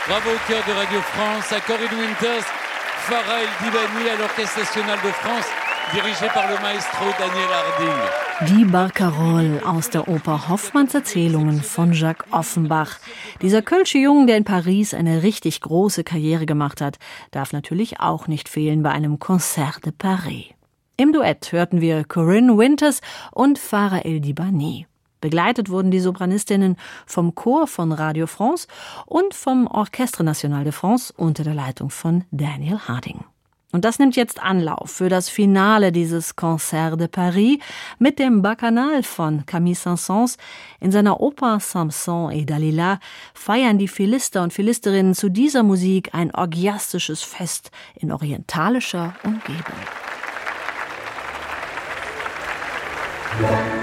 Bravo au cœur de Radio France, à Corinne Winters, Farah El Dibani à l'Orchestre National de France, dirigé par le maestro Daniel Harding. Die Barcarolle aus der Oper Hoffmanns Erzählungen von Jacques Offenbach. Dieser kölsche Jung, der in Paris eine richtig große Karriere gemacht hat, darf natürlich auch nicht fehlen bei einem Concert de Paris. Im Duett hörten wir Corinne Winters und Farah El Dibani. Begleitet wurden die Sopranistinnen vom Chor von Radio France und vom Orchestre National de France unter der Leitung von Daniel Harding. Und das nimmt jetzt Anlauf für das Finale dieses Concert de Paris mit dem Bacchanal von Camille Saint-Saëns. In seiner Oper Samson et Dalila feiern die Philister und Philisterinnen zu dieser Musik ein orgiastisches Fest in orientalischer Umgebung.